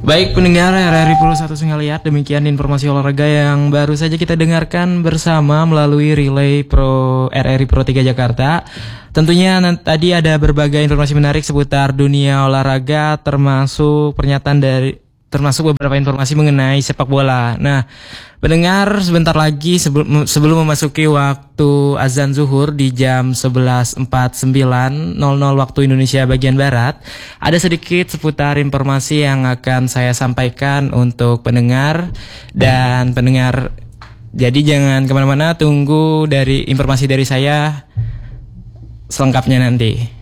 Baik pendengar RRI Pro 1 Singaliat, demikian informasi olahraga yang baru saja kita dengarkan bersama melalui relay Pro RRI Pro 3 Jakarta. Tentunya tadi ada berbagai informasi menarik seputar dunia olahraga, termasuk beberapa informasi mengenai sepak bola. Nah, pendengar, sebentar lagi sebelum memasuki waktu azan zuhur di jam 11.49.00 waktu Indonesia bagian Barat, ada sedikit seputar informasi yang akan saya sampaikan untuk pendengar dan pendengar. Jadi jangan kemana-mana, tunggu dari informasi dari saya selengkapnya nanti.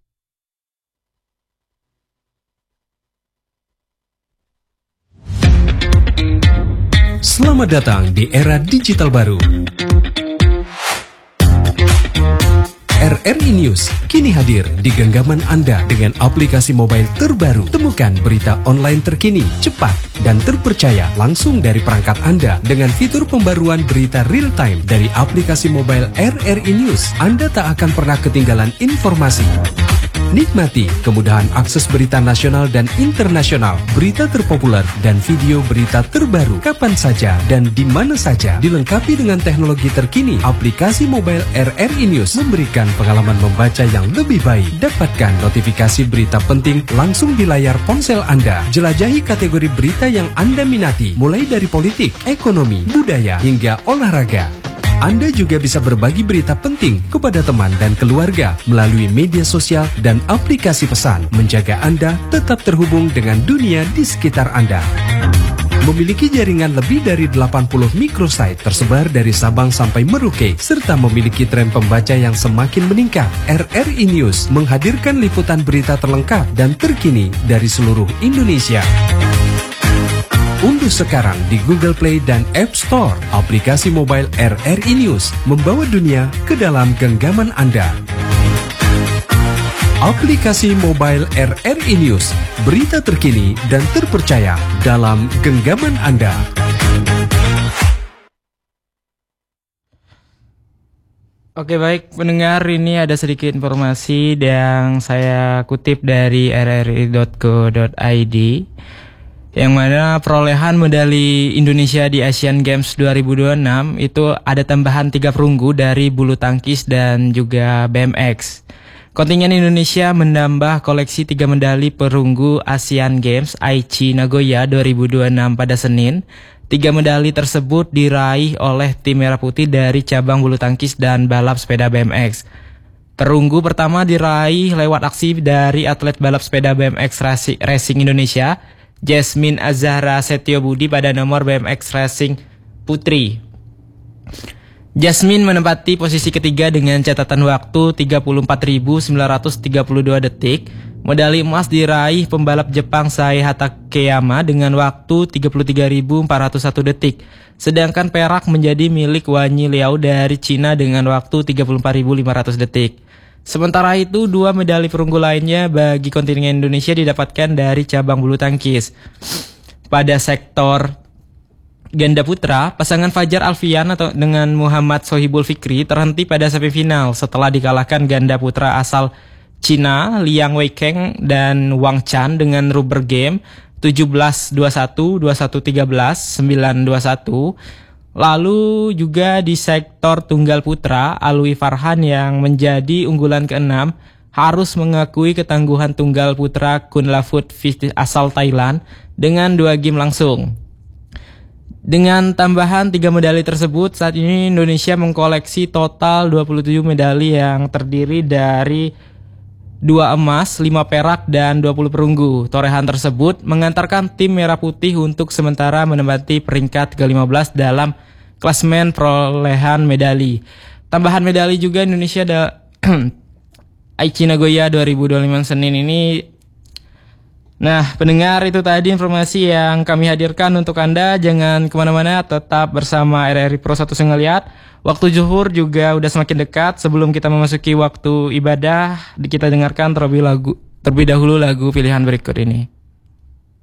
Selamat datang di era digital baru. RRI News kini hadir di genggaman Anda dengan aplikasi mobile terbaru. Temukan berita online terkini, cepat, dan terpercaya langsung dari perangkat Anda dengan fitur pembaruan berita real time dari aplikasi mobile RRI News. Anda tak akan pernah ketinggalan informasi. Nikmati kemudahan akses berita nasional dan internasional, berita terpopuler, dan video berita terbaru kapan saja dan di mana saja. Dilengkapi dengan teknologi terkini, aplikasi mobile RRI News memberikan pengalaman membaca yang lebih baik. Dapatkan notifikasi berita penting langsung di layar ponsel Anda. Jelajahi kategori berita yang Anda minati, mulai dari politik, ekonomi, budaya, hingga olahraga. Anda juga bisa berbagi berita penting kepada teman dan keluarga melalui media sosial dan aplikasi pesan, menjaga Anda tetap terhubung dengan dunia di sekitar Anda. Memiliki jaringan lebih dari 80 microsite tersebar dari Sabang sampai Merauke, serta memiliki tren pembaca yang semakin meningkat. RRI News menghadirkan liputan berita terlengkap dan terkini dari seluruh Indonesia. Unduh sekarang di Google Play dan App Store aplikasi mobile RRI News, membawa dunia ke dalam genggaman Anda. Aplikasi mobile RRI News, berita terkini dan terpercaya dalam genggaman Anda. Oke, baik pendengar, ini ada sedikit informasi yang saya kutip dari rri.co.id. Yang mana perolehan medali Indonesia di Asian Games 2026 itu ada tambahan 3 perunggu dari bulu tangkis dan juga BMX. Kontingen Indonesia menambah koleksi 3 medali perunggu Asian Games Aichi Nagoya 2026 pada Senin. 3 medali tersebut diraih oleh tim Merah Putih dari cabang bulu tangkis dan balap sepeda BMX. Perunggu pertama diraih lewat aksi dari atlet balap sepeda BMX Racing Indonesia, Jasmine Azahra Setio Budi pada nomor BMX Racing Putri. Jasmine menempati posisi ketiga dengan catatan waktu 34.932 detik. Medali emas diraih pembalap Jepang Sai Hatakeyama dengan waktu 33.401 detik. Sedangkan perak menjadi milik Wanyi Liao dari Cina dengan waktu 34.500 detik. Sementara itu, 2 medali perunggu lainnya bagi kontingen Indonesia didapatkan dari cabang bulu tangkis. Pada sektor ganda putra, pasangan Fajar Alfian atau dengan Muhammad Sohibul Fikri terhenti pada semifinal setelah dikalahkan ganda putra asal Cina Liang Weikeng dan Wang Chan dengan rubber game 17-21, 21-13, 9-21. Lalu juga di sektor tunggal putra, Alwi Farhan yang menjadi unggulan ke-6 harus mengakui ketangguhan tunggal putra Kunlavut asal Thailand dengan 2 game langsung. Dengan tambahan 3 medali tersebut, saat ini Indonesia mengkoleksi total 27 medali yang terdiri dari 2 emas, 5 perak, dan 20 perunggu. Torehan tersebut mengantarkan tim Merah Putih untuk sementara menempati peringkat ke-15 dalam klasemen perolehan medali. Tambahan medali juga Indonesia ada Aichi Nagoya 2025 Senin ini. Nah, pendengar, itu tadi informasi yang kami hadirkan untuk Anda. Jangan kemana-mana, tetap bersama RRI Pro 1 Singaliat. Waktu zuhur juga udah semakin dekat. Sebelum kita memasuki waktu ibadah, kita dengarkan terlebih dahulu lagu pilihan berikut ini.